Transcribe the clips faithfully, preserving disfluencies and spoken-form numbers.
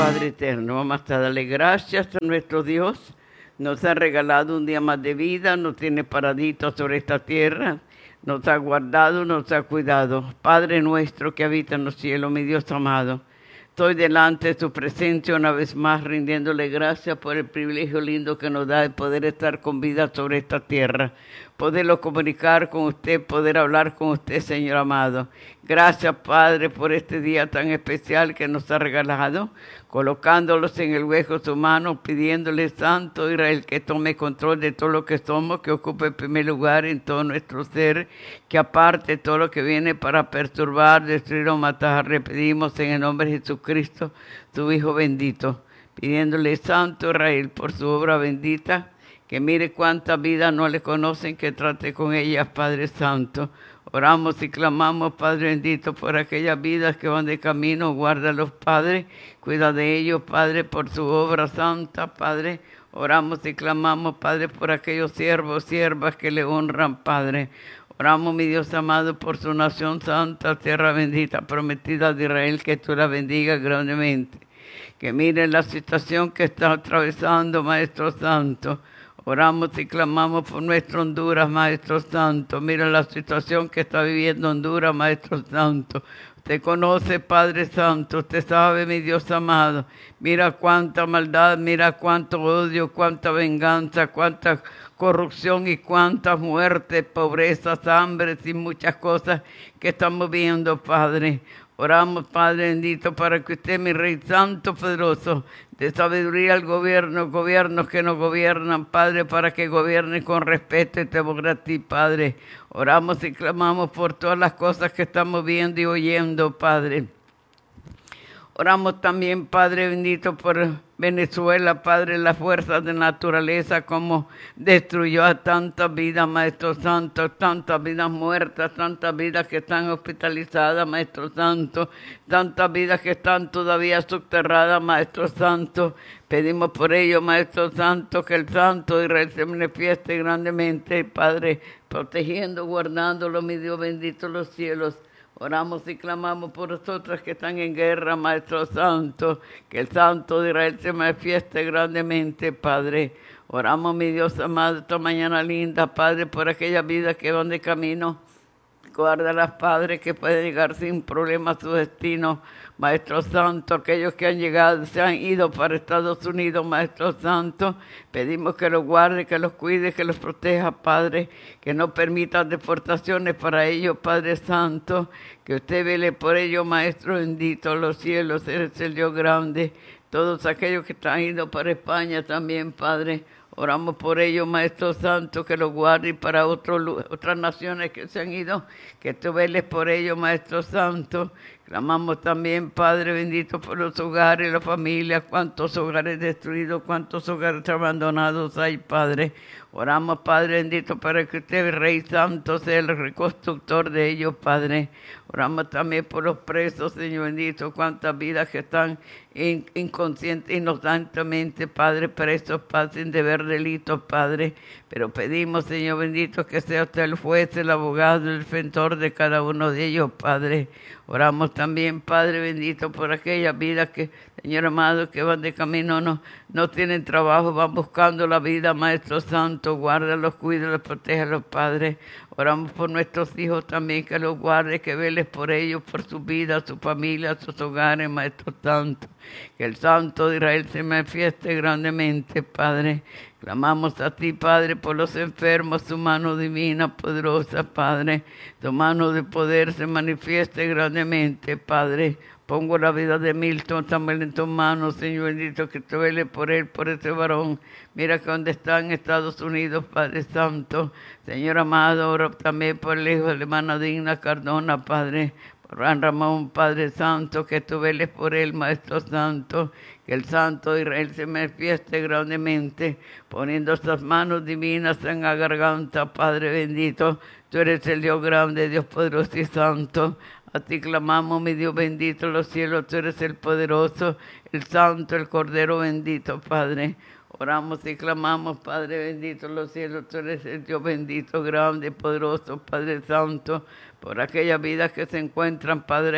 Padre eterno, vamos a darle gracias a nuestro Dios. Nos ha regalado un día más de vida, nos tiene paraditos sobre esta tierra, nos ha guardado, nos ha cuidado. Padre nuestro que habita en los cielos, mi Dios amado, estoy delante de tu presencia una vez más, rindiéndole gracias por el privilegio lindo que nos da de poder estar con vida sobre esta tierra, poderlo comunicar con usted, poder hablar con usted, Señor amado. Gracias, Padre, por este día tan especial que nos ha regalado, colocándolos en el hueco de su mano, pidiéndole, Santo Israel, que tome control de todo lo que somos, que ocupe el primer lugar en todo nuestro ser, que aparte todo lo que viene para perturbar, destruir o matar. Le pedimos en el nombre de Jesucristo, tu Hijo bendito, pidiéndole, Santo Israel, por su obra bendita, que mire cuántas vidas no le conocen, que trate con ellas, Padre Santo. Oramos y clamamos, Padre bendito, por aquellas vidas que van de camino. Guárdalos, Padre. Cuida de ellos, Padre, por su obra santa, Padre. Oramos y clamamos, Padre, por aquellos siervos, siervas que le honran, Padre. Oramos, mi Dios amado, por su nación santa, tierra bendita, prometida de Israel, que tú la bendigas grandemente. Que miren la situación que está atravesando, Maestro Santo. Oramos y clamamos por nuestro Honduras, Maestro Santo. Mira la situación que está viviendo Honduras, Maestro Santo. Usted conoce, Padre Santo. Usted sabe, mi Dios amado. Mira cuánta maldad, mira cuánto odio, cuánta venganza, cuánta corrupción y cuántas muertes, pobrezas, hambres y muchas cosas que estamos viendo, Padre. Oramos, Padre bendito, para que usted, mi Rey Santo, poderoso, de sabiduría al gobierno, gobiernos que nos gobiernan, Padre, para que gobiernen con respeto y temor a ti, Padre. Oramos y clamamos por todas las cosas que estamos viendo y oyendo, Padre. Oramos también, Padre bendito, por Venezuela, Padre, las fuerzas de naturaleza, como destruyó a tantas vidas, Maestro Santo, tantas vidas muertas, tantas vidas que están hospitalizadas, Maestro Santo, tantas vidas que están todavía subterradas, Maestro Santo. Pedimos por ello, Maestro Santo, que el Santo Israel se manifieste grandemente, Padre, protegiendo, guardándolo, mi Dios bendito, los cielos. Oramos y clamamos por nosotras que están en guerra, Maestro Santo, que el Santo de Israel se manifieste grandemente, Padre. Oramos, mi Dios amado, esta mañana linda, Padre, por aquellas vidas que van de camino. Guárdalas, Padre, que pueden llegar sin problema a su destino. Maestro Santo, aquellos que han llegado, se han ido para Estados Unidos, Maestro Santo, pedimos que los guarde, que los cuide, que los proteja, Padre, que no permita deportaciones para ellos, Padre Santo, que usted vele por ellos, Maestro bendito, los cielos, eres el Dios grande, todos aquellos que están ido para España también, Padre. Oramos por ellos, Maestro Santo, que los guarde para otros, otras naciones que se han ido, que tú veles por ellos, Maestro Santo. Clamamos también, Padre bendito, por los hogares, las familias, cuántos hogares destruidos, cuántos hogares abandonados hay, Padre. Oramos, Padre bendito, para que usted, Rey Santo, sea el reconstructor de ellos, Padre. Oramos también por los presos, Señor bendito, cuántas vidas que están in, inconscientes, inocentemente, Padre, presos, Padre, sin deber delitos, Padre. Pero pedimos, Señor bendito, que sea usted el juez, el abogado, el defensor de cada uno de ellos, Padre. Oramos también, Padre bendito, por aquellas vidas que, Señor amado, que van de camino, no, no tienen trabajo, van buscando la vida, Maestro Santo. Guárdalos, cuídalos, protéjalos, Padre. Oramos por nuestros hijos también, que los guarde, que veles por ellos, por su vida, su familia, sus hogares, Maestro Santo. Que el Santo de Israel se manifieste grandemente, Padre. Clamamos a ti, Padre, por los enfermos, tu mano divina, poderosa, Padre. Tu mano de poder se manifieste grandemente, Padre. Pongo la vida de Milton también en tus manos, Señor bendito, que te vele por él, por ese varón. Mira que donde está en Estados Unidos, Padre Santo. Señor amado, oro también por el hijo de la hermana Digna Cardona, Padre. Por Juan Ramón, Padre Santo, que tú veles por él, Maestro Santo. Que el Santo de Israel se manifieste grandemente, poniendo estas manos divinas en la garganta, Padre bendito. Tú eres el Dios grande, Dios poderoso y santo. A ti clamamos, mi Dios bendito, los cielos, tú eres el poderoso, el santo, el Cordero bendito, Padre. Oramos y clamamos, Padre bendito, los cielos, tú eres el Dios bendito, grande, poderoso, Padre Santo, por aquellas vidas que se encuentran, Padre,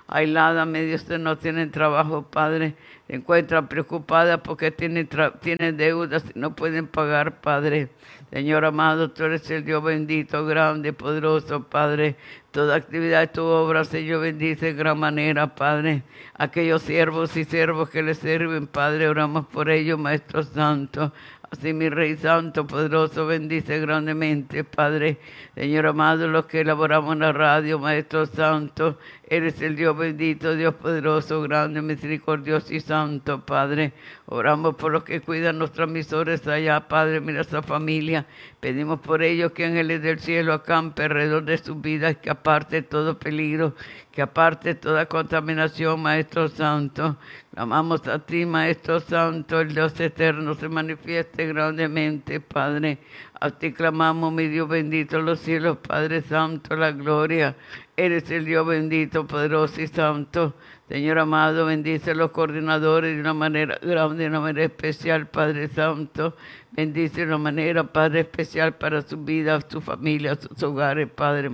aislada, medio usted no tienen trabajo, Padre. Se encuentran preocupadas porque tienen, tienen deudas y no pueden pagar, Padre. Señor amado, tú eres el Dios bendito, grande, poderoso, Padre. Toda actividad de tu obra, Señor, bendice de gran manera, Padre. Aquellos siervos y siervos que le sirven, Padre, oramos por ellos, Maestro Santo. Así mi Rey Santo, poderoso, bendice grandemente, Padre. Señor amado, los que elaboramos en la radio, Maestro Santo, eres el Dios bendito, Dios poderoso, grande, misericordioso y santo, Padre. Oramos por los que cuidan los transmisores allá, Padre, mira esa familia. Pedimos por ellos que ángeles del cielo acampe alrededor de sus vidas, que aparte todo peligro, que aparte toda contaminación, Maestro Santo. Clamamos a ti, Maestro Santo, el Dios eterno, se manifieste grandemente, Padre. A ti clamamos, mi Dios bendito, los cielos, Padre Santo, la gloria. Eres el Dios bendito, poderoso y santo. Señor amado, bendice a los coordinadores de una manera grande, de una manera especial, Padre Santo. Bendice de una manera, Padre, especial para su vida, su familia, sus hogares, Padre.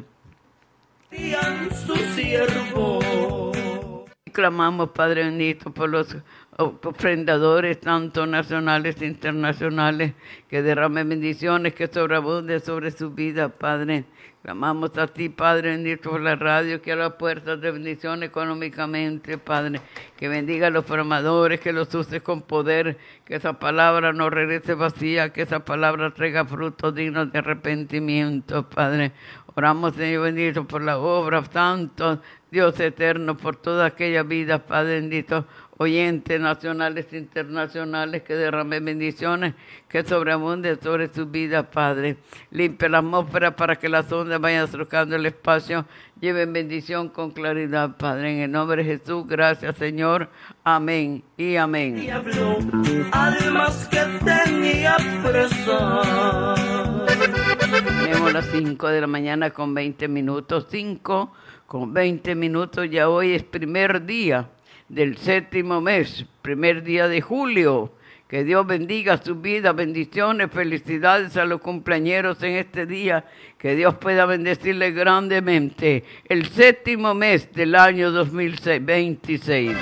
Su siervo. Clamamos, Padre bendito, por los ofrendadores, tanto nacionales e internacionales, que derramen bendiciones, que sobreabunden sobre su vida, Padre. Clamamos a ti, Padre bendito, por la radio, que abra puertas de bendición económicamente, Padre. Que bendiga a los formadores, que los use con poder, que esa palabra no regrese vacía, que esa palabra traiga frutos dignos de arrepentimiento, Padre. Oramos, Señor bendito, por la obra, santo Dios eterno, por toda aquella vida, Padre bendito, oyentes nacionales e internacionales, que derramen bendiciones, que sobreabunden sobre sus vidas, Padre. Limpia la atmósfera para que las ondas vayan surcando el espacio, lleven bendición con claridad, Padre. En el nombre de Jesús, gracias, Señor. Amén y amén. Y habló almas que tenía presa. Tenemos las cinco de la mañana con veinte minutos, cinco con veinte minutos, ya hoy es primer día del séptimo mes, primer día de julio. Que Dios bendiga su vida, bendiciones, felicidades a los cumpleañeros en este día. Que Dios pueda bendecirle grandemente. El séptimo mes del año dos mil veintiséis.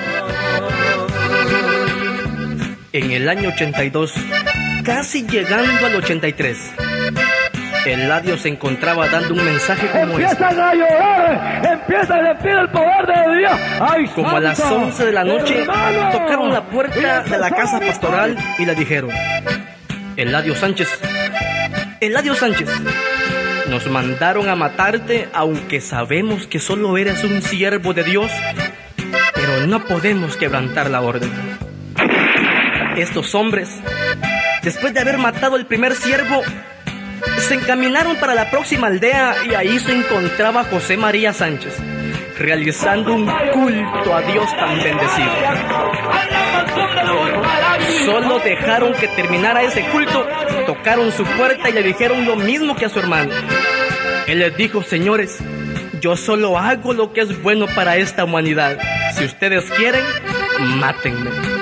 En el año ochenta y dos, casi llegando al ochenta y tres, Eladio se encontraba dando un mensaje como este. ¡Empiezan a llorar! ¡Empieza a sentir el poder de Dios! ¡Ay, como a las once de la noche, hermano, tocaron la puerta de la casa pastoral y le dijeron: Eladio Sánchez, Eladio Sánchez, nos mandaron a matarte, aunque sabemos que solo eres un siervo de Dios, pero no podemos quebrantar la orden. Estos hombres, después de haber matado al primer siervo, se encaminaron para la próxima aldea y ahí se encontraba José María Sánchez, realizando un culto a Dios tan bendecido. Solo dejaron que terminara ese culto, tocaron su puerta y le dijeron lo mismo que a su hermano. Él les dijo: señores, yo solo hago lo que es bueno para esta humanidad. Si ustedes quieren, mátenme.